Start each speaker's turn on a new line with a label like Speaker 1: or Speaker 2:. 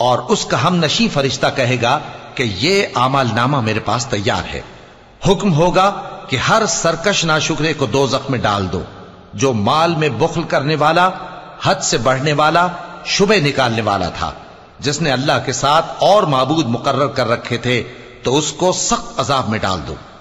Speaker 1: और उसका हमनशी फरिश्ता कहेगा कि ये आमाल नामा मेरे पास तैयार है। हुक्म होगा कि हर सरकश नाशुक्रे को दोज़ख में डाल दो। जो माल में बुख्ल करने वाला, हद से बढ़ने वाला, शुबे निकालने वाला था, जिसने अल्लाह के साथ और माबूद मुकर्रर कर रखे थे, तो उसको सख्त अजाब में डाल दो।